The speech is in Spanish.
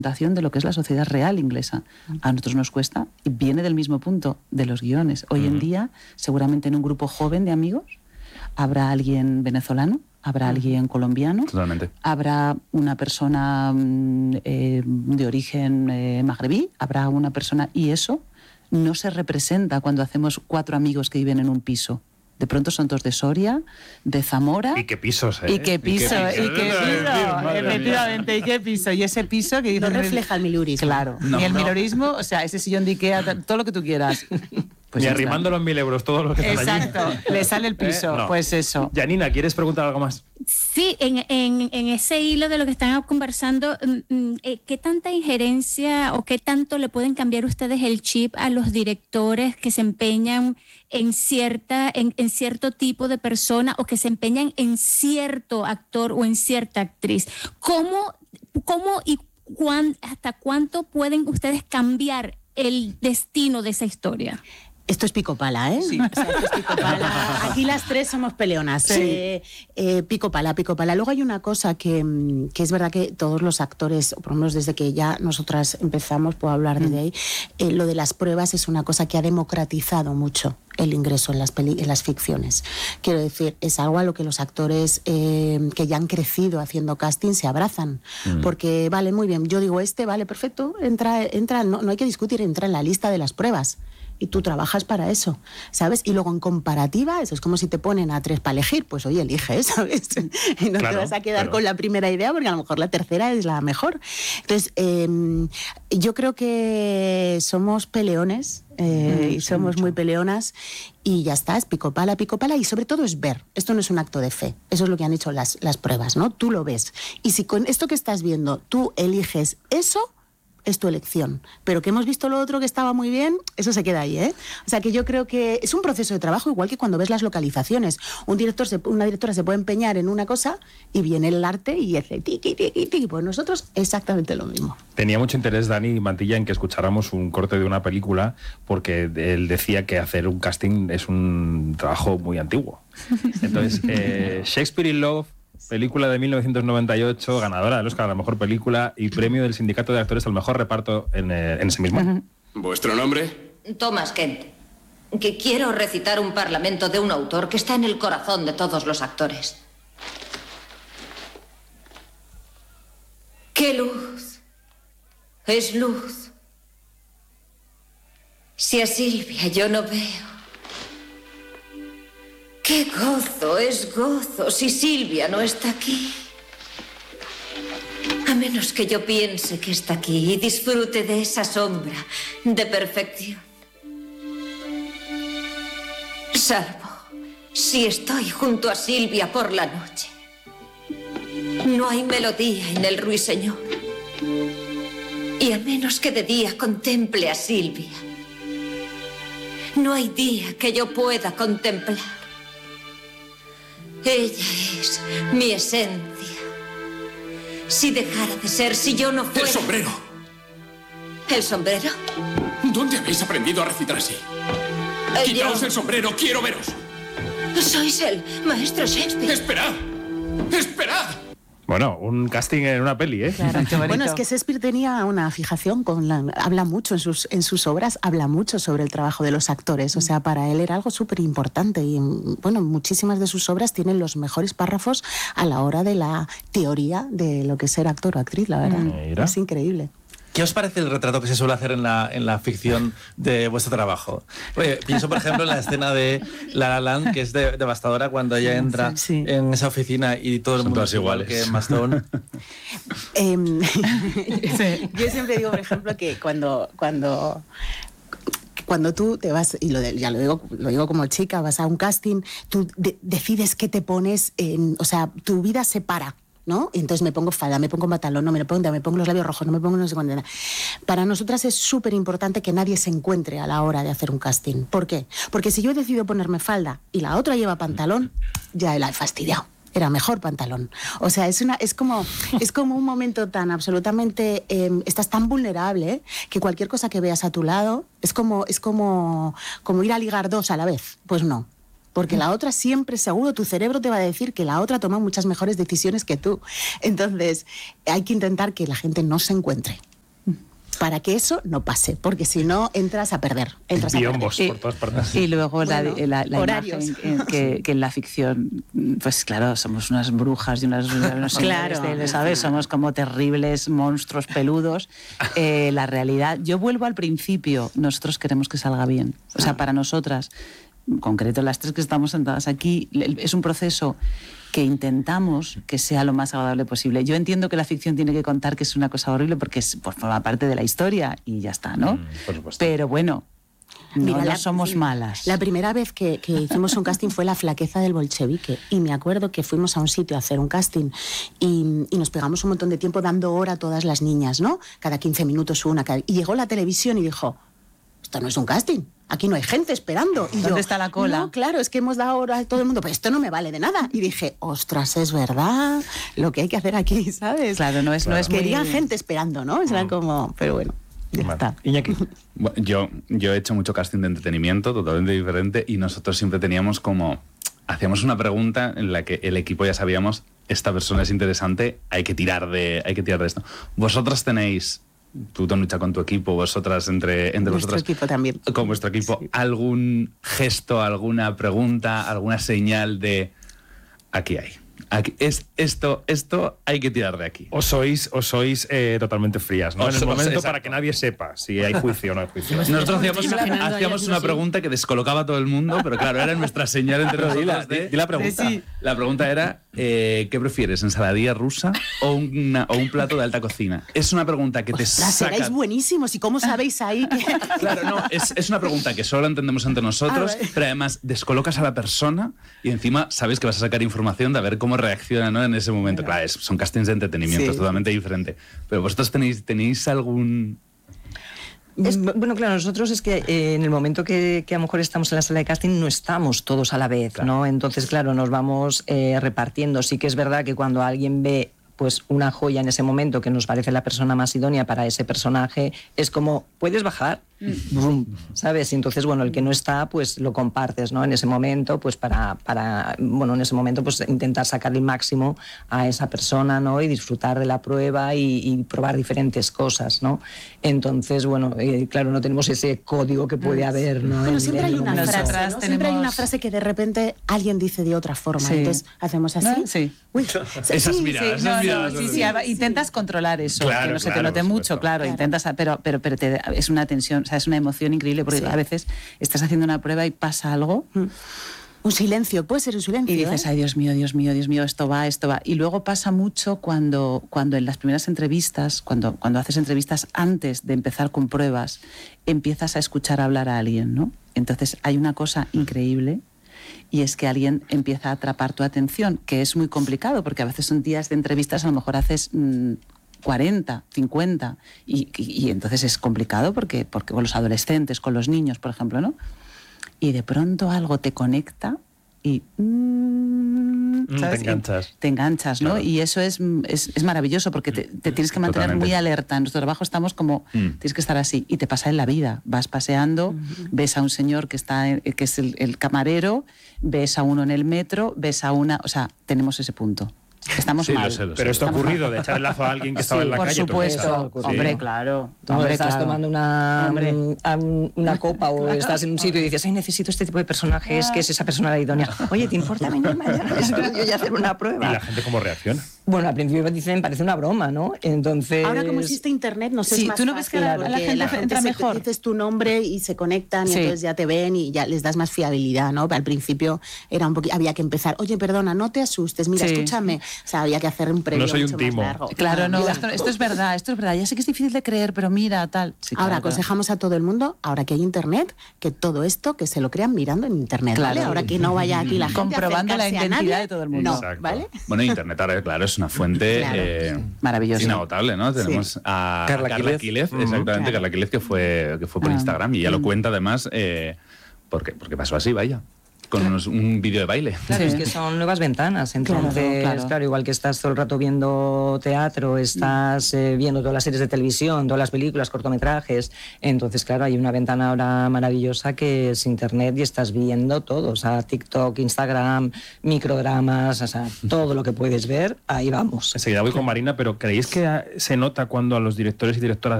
de lo que es la sociedad real inglesa. A nosotros nos cuesta, y viene del mismo punto, de los guiones. Hoy en día, seguramente en un grupo joven de amigos, habrá alguien venezolano, habrá alguien colombiano, totalmente, habrá una persona de origen magrebí, habrá una persona... Y eso no se representa cuando hacemos 4 amigos que viven en un piso. De pronto son todos de Soria, de Zamora... Y qué pisos, Y qué piso, efectivamente, y qué piso. Y ese piso que dice... No refleja el milurismo. Claro, ni el milurismo, o sea, ese sillón de Ikea, todo lo que tú quieras. Pues y arrimándolo en 1.000 euros, todo lo que están allí. Exacto, le sale el piso, No. pues eso. Janina, ¿quieres preguntar algo más? Sí, en ese hilo de lo que están conversando, ¿qué tanta injerencia o qué tanto le pueden cambiar ustedes el chip a los directores que se empeñan en cierto tipo de persona o que se empeñan en cierto actor o en cierta actriz? ¿Cómo y hasta cuánto pueden ustedes cambiar el destino de esa historia? Esto es pico pala, ¿eh? Sí. O sea, esto es pico pala. Aquí las tres somos peleonas. Sí. Pico pala, pico pala. Luego hay una cosa que es verdad que todos los actores, por lo menos desde que ya nosotras empezamos, puedo hablar desde ahí, lo de las pruebas es una cosa que ha democratizado mucho el ingreso en las ficciones. Quiero decir, es algo a lo que los actores que ya han crecido haciendo casting se abrazan. Porque, vale, muy bien, yo digo vale, perfecto, entra, no hay que discutir, entra en la lista de las pruebas. Y tú trabajas para eso, ¿sabes? Y luego en comparativa, eso es como si te ponen a 3 para elegir, pues oye, elige, ¿sabes? Y no te vas a quedar con la primera idea porque a lo mejor la tercera es la mejor. Entonces, yo creo que somos peleones y somos muy peleonas y ya está, es pico pala y sobre todo es ver. Esto no es un acto de fe, eso es lo que han hecho las pruebas, ¿no? Tú lo ves. Y si con esto que estás viendo tú eliges eso, es tu elección. Pero que hemos visto lo otro que estaba muy bien, eso se queda ahí, ¿eh? O sea, que yo creo que es un proceso de trabajo igual que cuando ves las localizaciones. Una directora se puede empeñar en una cosa y viene el arte y dice tiqui. Pues nosotros exactamente lo mismo. Tenía mucho interés Dani Mantilla en que escucháramos un corte de una película porque él decía que hacer un casting es un trabajo muy antiguo. Entonces, Shakespeare in Love, película de 1998, ganadora del Oscar a la mejor película y premio del Sindicato de Actores al mejor reparto en ese mismo año. ¿Vuestro nombre? Thomas Kent. Que quiero recitar un parlamento de un autor que está en el corazón de todos los actores. ¡Qué luz! Es luz. Si a Silvia yo no veo. ¡Qué gozo es gozo si Silvia no está aquí! A menos que yo piense que está aquí y disfrute de esa sombra de perfección. Salvo si estoy junto a Silvia por la noche. No hay melodía en el ruiseñor. Y a menos que de día contemple a Silvia, no hay día que yo pueda contemplar. Ella es mi esencia. Si dejara de ser, si yo no fuera... ¡El sombrero! ¿El sombrero? ¿Dónde habéis aprendido a recitar así? ¡Quitaos el sombrero! ¡Quiero veros! Sois el maestro Shakespeare. ¡Esperad! ¡Esperad! Bueno, un casting en una peli, ¿eh? Claro, bueno, es que Shakespeare tenía una fijación habla mucho en sus obras, habla mucho sobre el trabajo de los actores, o sea, para él era algo súper importante y, bueno, muchísimas de sus obras tienen los mejores párrafos a la hora de la teoría de lo que es ser actor o actriz, la verdad. Mira. Es increíble. ¿Qué os parece el retrato que se suele hacer en la ficción de vuestro trabajo? Oye, pienso, por ejemplo, en la escena de La La Land, que es devastadora cuando ella entra en esa oficina y todo el mundo es igual que Emma Stone. Yo siempre digo, por ejemplo, que cuando tú te vas, y ya lo digo como chica, vas a un casting, tú decides qué te pones, o sea, tu vida se para, ¿no? Y entonces me pongo falda, me pongo pantalón, no me pongo los labios rojos, no me pongo no sé cuándo. Para nosotras es súper importante que nadie se encuentre a la hora de hacer un casting. ¿Por qué? Porque si yo he decidido ponerme falda y la otra lleva pantalón, ya la he fastidiado. Era mejor pantalón. O sea, es como un momento tan absolutamente... estás tan vulnerable que cualquier cosa que veas a tu lado es como ir a ligar 2 a la vez. Pues no. Porque la otra siempre, seguro, tu cerebro te va a decir que la otra toma muchas mejores decisiones que tú. Entonces, hay que intentar que la gente no se encuentre. para que eso no pase, porque si no entras a perder. Biombos por todas partes. Y luego la horarios. imagen que en la ficción, pues claro, somos unas brujas y unos claro, ¿sabes? Somos como terribles monstruos peludos. La realidad, yo vuelvo al principio, nosotros queremos que salga bien. O sea, para nosotras, en concreto las tres que estamos sentadas aquí, es un proceso que intentamos que sea lo más agradable posible. Yo entiendo que la ficción tiene que contar que es una cosa horrible porque forma parte de la historia y ya está, ¿no? Por supuesto. Pero bueno, no somos malas. La primera vez que hicimos un casting fue La flaqueza del bolchevique, y me acuerdo que fuimos a un sitio a hacer un casting y nos pegamos un montón de tiempo dando hora a todas las niñas, ¿no? Cada 15 minutos una. Y llegó la televisión y dijo, esto no es un casting. Aquí no hay gente esperando. Y ¿dónde está la cola? No, claro, es que hemos dado hora a todo el mundo, pero esto no me vale de nada. Y dije, ostras, es verdad lo que hay que hacer aquí, ¿sabes? Claro, no es Querían muy... gente esperando, ¿no? Era como, pero bueno, ya está. Iñaki. Bueno, yo he hecho mucho casting de entretenimiento, totalmente diferente, y nosotros siempre teníamos hacíamos una pregunta en la que el equipo ya sabíamos, esta persona es interesante, hay que tirar de esto. Vosotras tenéis... Tú, Tonucha, con tu equipo, vosotras entre vosotras. Equipo también. Con vuestro equipo, sí. ¿Algún gesto, alguna pregunta, alguna señal de aquí hay? Aquí, esto hay que tirar de aquí. O sois totalmente frías, ¿no? En el momento exacto. para que nadie sepa si hay juicio o no hay juicio. Nosotros hacíamos una pregunta que descolocaba a todo el mundo, pero claro, era nuestra señal entre nosotros. Di la pregunta. Sí. La pregunta era, ¿qué prefieres, ensaladilla rusa o un plato de alta cocina? Es una pregunta que te saca... Seréis buenísimos, ¿y cómo sabéis ahí que...? Claro, no, es una pregunta que solo entendemos entre nosotros, pero además descolocas a la persona y encima sabes que vas a sacar información de a ver cómo reacciona, ¿no? En ese momento. Claro, son castings de entretenimiento, sí. Es totalmente diferente. Pero vosotros tenéis algún... Bueno, claro, nosotros es que en el momento que a lo mejor estamos en la sala de casting no estamos todos a la vez, claro. ¿No? Entonces, claro, nos vamos repartiendo. Sí que es verdad que cuando alguien ve pues una joya en ese momento que nos parece la persona más idónea para ese personaje, es como, ¿puedes bajar? Brum, ¿sabes? Y entonces, bueno, el que no está, pues lo compartes, ¿no? En ese momento, pues en ese momento, pues intentar sacar el máximo a esa persona, ¿no? Y disfrutar de la prueba y probar diferentes cosas, ¿no? Entonces, bueno, claro, no tenemos ese código que puede haber, ¿no? Bueno, siempre hay una frase, ¿no? Siempre hay una frase que de repente alguien dice de otra forma, sí. Entonces hacemos así. ¿No? Sí. Uy, esas miradas, sí, intentas controlar eso, claro, que no se te note mucho, claro. Intentas, pero es una tensión, o sea, es una emoción increíble, porque a veces estás haciendo una prueba y pasa algo. Un silencio, puede ser un silencio. Y dices, ay, Dios mío, esto va. Y luego pasa mucho cuando en las primeras entrevistas, cuando haces entrevistas antes de empezar con pruebas, empiezas a escuchar hablar a alguien, ¿no? Entonces hay una cosa increíble, y es que alguien empieza a atrapar tu atención, que es muy complicado, porque a veces son días de entrevistas, a lo mejor haces 40, 50, y entonces es complicado porque con los adolescentes, con los niños, por ejemplo, ¿no? Y de pronto algo te conecta y... ¿sabes? Te enganchas, ¿no? Claro. Y eso es maravilloso, porque te tienes que mantener totalmente muy alerta. En nuestro trabajo estamos como... Tienes que estar así. Y te pasa en la vida. Vas paseando, ves a un señor que es el camarero, ves a uno en el metro, ves a una... O sea, tenemos ese punto. Estamos mal. Lo sé. Pero esto ha ocurrido, de echar el lazo a alguien que estaba en la calle. Por supuesto. Hombre, claro. Estás tomando una copa o estás en un sitio y dices, ay, necesito este tipo de personajes, que es esa persona la idónea. Oye, ¿te importa venir mañana al estudio y hacer una prueba? ¿Y la gente cómo reacciona? Bueno, al principio dicen, parece una broma, ¿no? Entonces... Ahora, como existe internet, no sé, es más ¿tú no ves que fácil, la gente entra mejor? Dices tu nombre y se conectan y entonces ya te ven y ya les das más fiabilidad, ¿no? Al principio era había que empezar, oye, perdona, no te asustes, mira, escúchame. O sea, había que hacer un previo. No soy un mucho timo. más largo. Claro, no, esto es verdad. Ya sé que es difícil de creer, pero mira, tal. Sí, ahora, claro. aconsejamos a todo el mundo, ahora que hay internet, que todo esto, que se lo crean mirando en internet, claro. ¿vale? Ahora que no vaya aquí la gente comprobando la identidad de todo el mundo. No, ¿vale? Bueno, internet ahora, claro, es una fuente maravillosa, inagotable, ¿no? Tenemos a Carla Quílez, exactamente, Carla Quílez, que fue por Instagram, y ella lo cuenta además porque pasó así, vaya. Con un vídeo de baile. Claro, es que son nuevas ventanas. Entonces, claro, igual que estás todo el rato viendo teatro, estás viendo todas las series de televisión, todas las películas, cortometrajes. Entonces, claro, hay una ventana ahora maravillosa que es internet y estás viendo todo. O sea, TikTok, Instagram, microdramas, o sea, todo lo que puedes ver, ahí vamos. Enseguida voy con Marina, pero ¿creéis que se nota cuando a los directores y directoras